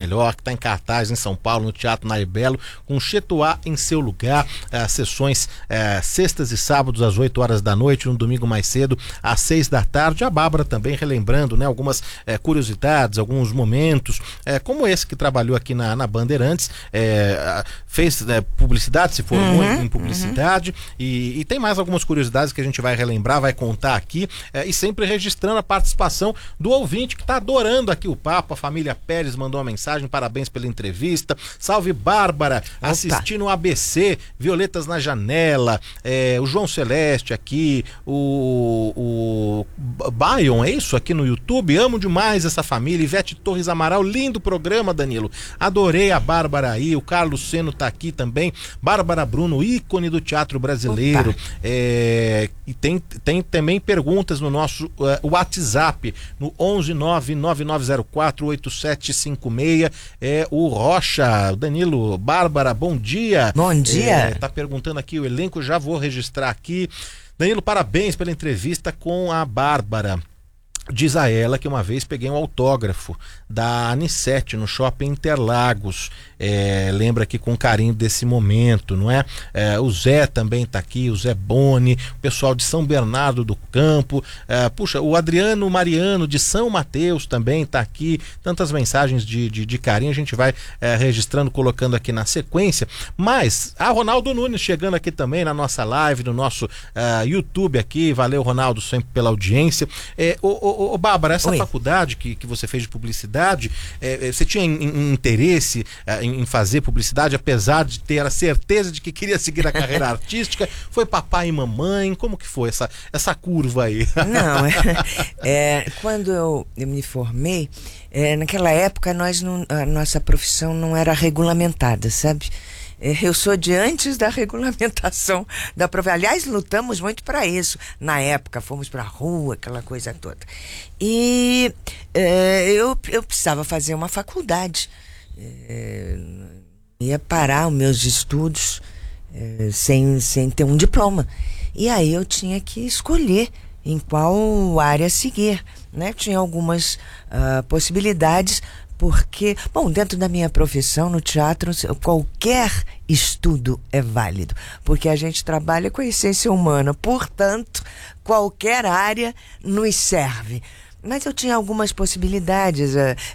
Melhor, que está em cartaz em São Paulo, no Teatro Nair Belo, com Chetuá em seu lugar, sessões sextas e sábados às 8 horas da noite, no domingo mais cedo, às 6 da tarde. A Bárbara também relembrando, né, algumas curiosidades, alguns momentos, como esse que trabalhou aqui na Bandeirantes, fez publicidade, se formou em publicidade, e tem mais algumas curiosidades que a gente vai relembrar, vai contar aqui, e sempre registrando a participação do ouvinte que está adorando aqui o papo. A família Pérez mandou uma mensagem, parabéns pela entrevista, salve Bárbara, assistindo o ABC, Violetas na Janela, o João Celeste aqui, o Bayon, é isso? Aqui no YouTube, amo demais essa família. Ivete Torres Amaral, lindo programa, Danilo, adorei a Bárbara aí. O Carlos Seno tá aqui também, Bárbara Bruno, ícone do teatro brasileiro. E tem também perguntas no nosso WhatsApp, no 11999048756. O Rocha, Danilo, Bárbara, bom dia. Bom dia. Tá perguntando aqui o elenco, já vou registrar aqui. Danilo, parabéns pela entrevista com a Bárbara. Diz a ela que uma vez peguei um autógrafo da Anissete no Shopping Interlagos. Lembra aqui com carinho desse momento, não é? O Zé também tá aqui, o Zé Boni, o pessoal de São Bernardo do Campo, o Adriano Mariano de São Mateus também tá aqui. Tantas mensagens de carinho, a gente vai registrando, colocando aqui na sequência. Mas a Ronaldo Nunes chegando aqui também na nossa live, no nosso YouTube aqui. Valeu, Ronaldo, sempre pela audiência. Bárbara, essa faculdade que você fez de publicidade, você tinha interesse em fazer publicidade, apesar de ter a certeza de que queria seguir a carreira artística? Foi papai e mamãe? Como que foi essa curva aí? Não, quando eu me formei, naquela época a nossa profissão não era regulamentada, sabe? Eu sou de antes da regulamentação da profissão. Aliás, lutamos muito para isso. Na época, fomos para a rua, aquela coisa toda. E eu precisava fazer uma faculdade. Ia parar os meus estudos sem ter um diploma. E aí eu tinha que escolher em qual área seguir, né? Tinha algumas possibilidades. Porque, dentro da minha profissão, no teatro, qualquer estudo é válido. Porque a gente trabalha com a essência humana. Portanto, qualquer área nos serve. Mas eu tinha algumas possibilidades,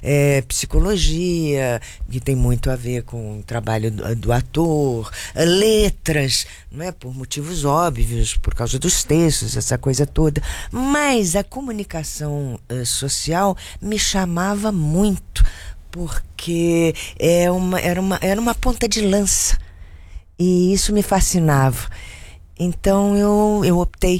psicologia, que tem muito a ver com o trabalho do ator, letras, não é? Por motivos óbvios, por causa dos textos, essa coisa toda. Mas a comunicação social me chamava muito, porque era uma ponta de lança, e isso me fascinava. Então eu optei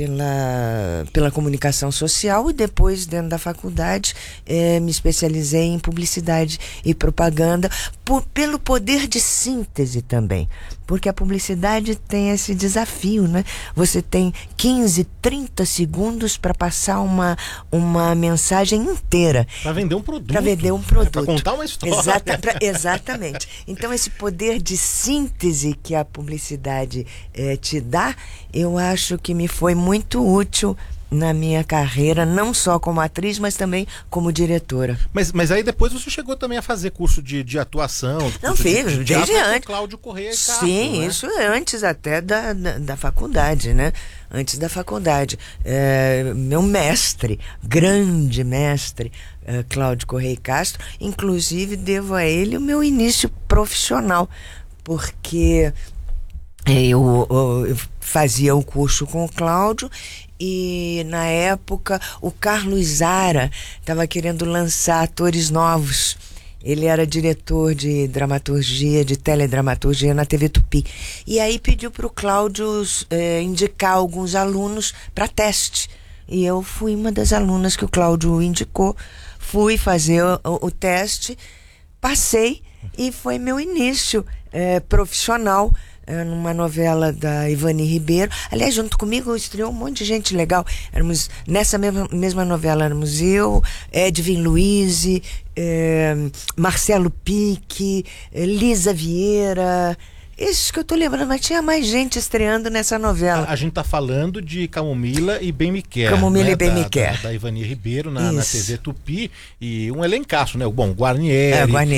pela comunicação social, e depois, dentro da faculdade, me especializei em publicidade e propaganda, pelo poder de síntese também. Porque a publicidade tem esse desafio, né? Você tem 15, 30 segundos para passar uma mensagem inteira. Para vender um produto. Para vender um produto. Para contar uma história. Exatamente. Então, esse poder de síntese que a publicidade te dá, eu acho que me foi muito útil na minha carreira, não só como atriz, mas também como diretora. Mas aí depois você chegou também a fazer curso de atuação? Não, fiz, desde antes. Cláudio Correia e Castro, sim, né? isso antes até da faculdade, né? Antes da faculdade. Meu mestre, grande mestre, Cláudio Correia e Castro, inclusive devo a ele o meu início profissional, porque eu fazia o curso com o Cláudio. E na época o Carlos Zara estava querendo lançar atores novos. Ele era diretor de dramaturgia, de teledramaturgia na TV Tupi. E aí pediu para o Cláudio indicar alguns alunos para teste. E eu fui uma das alunas que o Cláudio indicou. Fui fazer o teste, passei, e foi meu início profissional numa novela da Ivani Ribeiro. Aliás, junto comigo estreou um monte de gente legal. Nessa mesma novela éramos eu, Edwin Luiz, Marcelo Pique, Lisa Vieira. Esses que eu tô lembrando, mas tinha mais gente estreando nessa novela. A gente tá falando de Camomila e Bem Me Quer. Camomila, né? E Bem Me Quer. Da Ivani Ribeiro na TV Tupi. E um elencaço, né? Bom, Guarnieri.